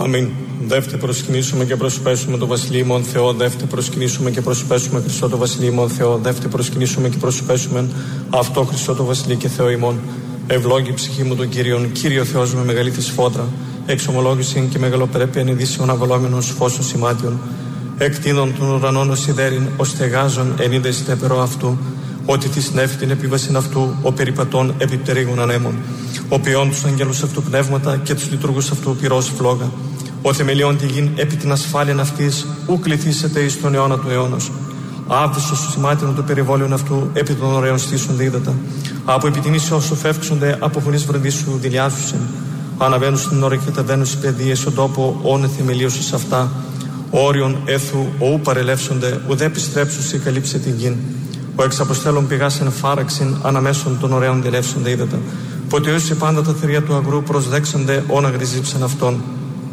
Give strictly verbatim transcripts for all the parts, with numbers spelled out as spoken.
Αμήν. Δεύτε προσκυνήσουμε και προσπέσουμε το Βασιλείο ημών Θεό. Δεύτε προσκυνήσουμε και προσπέσουμε Χριστό το Βασιλείο ημών Θεό. Δεύτε προσκυνήσουμε και προσπέσουμε αυτό Χριστό το Βασιλείο και Θεό ημών. Ευλόγη η ψυχή μου τον Κύριον. Κύριο Θεός με μεγαλύτερη σφόδρα. Εξομολόγηση και μεγαλοπρέπεια ενειδήσεων αβολόμενος φως σημάτιων. Εκτείνων των ουρανών ως σιδέριν, ως στεγάζων ενίδες τεπερό αυτού. Ότι τη νεύτη την επίβαση αυτού, ο περιπατών επιπτερίγων ανέμων. Ο ποιών τους αγγέλους αυτού πνεύματα και τους λειτουργούς αυτού πυρός φλόγα. Ο θεμελιών τη γην επί την ασφάλεια αυτής, ου κληθήσετε εις τον αιώνα του αιώνος. Άβδισος του σημάτινου του περιβόλιον αυτού, επί των ωραίων στήσεων δίδατα. Από επιτιμήσει όσο φεύξονται, από φωνής βραδίσου δηλιάζουσεν. Αναβαίνουν στην ώρα και καταβαίνουν στις παιδείες, στον τόπο όνε θεμελίωσες σε αυτά. Όριον έθου, οού παρελεύσονται, ουδέ επιστρέψουσι καλύψε την γην. Ο εξαποστέλων πηγάσεν φάραξιν, αναμέσων των ωραίων δηλεύσονται είδατα. Ποτιώσει πάντα τα θηρία του αγρού, προσδέξονται, όνα γριζίψαν αυτόν.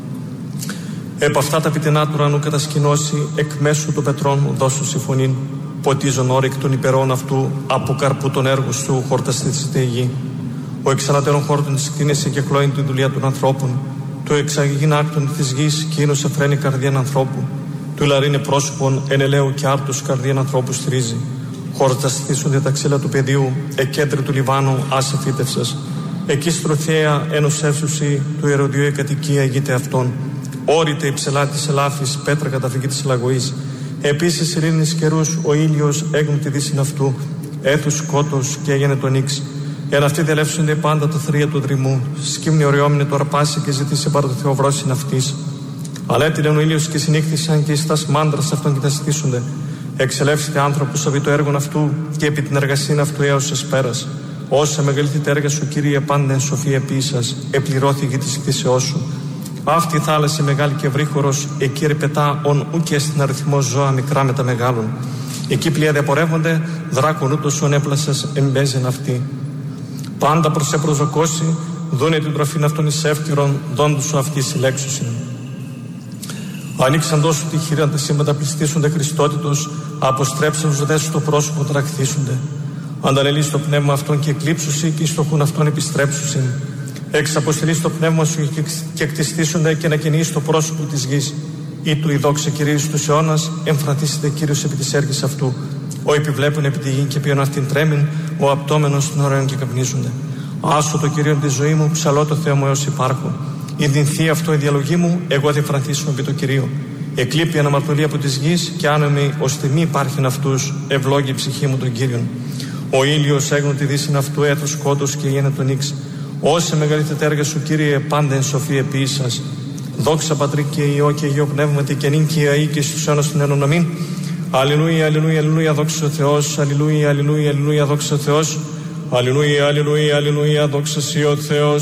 Επ' αυτά τα πιτινά του ουρανού κατασκηνώσει, εκ μέσου των πετρών δώσου συμφωνήν. Ποτίζον όρικ των υπερών αυτού, από καρπού των έργων σου, χορταστήσεται η γη. Ο εξανατέρων χόρτων τη κτίνεσαι και κλώην την δουλειά των ανθρώπων. Του εξαγγειν άκτων τη γη, κοινού εφραίνει καρδίαν ανθρώπου. Του λαρίνε πρόσωπον, εν ελαίου και άρτου καρδίαν ανθρώπου στρίζει. Χορταστήσονται τα ξύλα του πεδίου, εκέντρε του Λιβάνου, άσε φύτευσε. Εκεί στρωθέα ένος εύσουση του Ηρωδίου η κατοικία γείται αυτών. Όρητε η ψελά τη ελάφη, πέτρα καταφυγή τη ελαγωή. Επίση ειρήνη καιρού ο ήλιο έγνου τη δύση αυτού. Έθου σκότο και έγινε τον νίξ. Εάν αυτοί διαλεύσονται πάντα τα θρία του δρυμού. Σκύμνη οριόμηνε το αρπάσει και ζητήσει παρά το Θεό βρόσιν αυτή. Αλλά έτειλε ο ήλιο και συνήχθησαν και ει τα μάντρα αυτών και τα στήσονται. Εξελεύσετε άνθρωπο από το έργο αυτού και επί την εργασία αυτού έω εσπέρα. Όσα μεγαλύτερη έργα σου, Κύριε, πάντα εν σοφία επί σας, επληρώθηκε τη κτήσεώ σου. Αυτή η θάλασσα μεγάλη και βρύχωρος, εκεί ρεπετά ον ούκε στην αριθμό ζώα μικρά με τα μεγάλων. Εκεί πλοία πορεύονται, δράκον ούτως ον έπλασες εμπέζεν αυτή. Πάντα προς επροσδοκώσει, δούνε την τροφήν αυτών εις εύκαιρον, δόντου σου αυτή συλλέξουσιν. Ανοίξαν τόσο τη χειρά τα σύμπαντα πληστήσονται Χριστότητος, αποστρέψαν τους δέσους το πρόσωπο τραχθήσονται. Ανταλελεί στο πνεύμα αυτών και εκλείψουσι και στο χούν αυτών επιστρέψουσιν. Εξαποστελεί στο πνεύμα σου και εκτιστήσονται και να κυνηγείς το πρόσωπο της γης. Ή του η δόξα Κυρίου στους αιώνας, εμφρατίσετε Κύριος επί της έργης αυτού. Ο επιβλέπουν επί τη γη και ποιον αυτήν τρέμην, ο απτόμενος των ωραίων και καπνίζονται. Άσο το Κυρίο τη ζωή μου, ψαλώ το Θεό μου έως υπάρχω. Η δινθεί αυτό η διαλογή μου, εγώ θα φρανθήσω επί το Κυρίο. Εκλείπει η αναμαρτωλία από της γης και άνεμοι, ώστε μη υπάρχειν αυτούς, ευλόγη η ψυχή μου τον Κύριον. Ο ήλιος έγνω τη δύσιν αυτού, έθος σκότος και γένε τον νίξ. Όσε μεγαλύτερα έργα σου, Κύριε, πάντα εν σοφία επί σας. Δόξα Πατρί και Υιό και Υιό Πνεύματι και νυν και αεί και στους αιώνας των αιώνων. Αμήν. Αλληλούια, αλληλούια, αλληλούια, δόξα ο Θεός. Αλληλούια, αλληλούια, αλληλούια, δόξα ο Θεός. Αλληλούια, αλληλούια, αλληλούια, δόξα ο Θεός.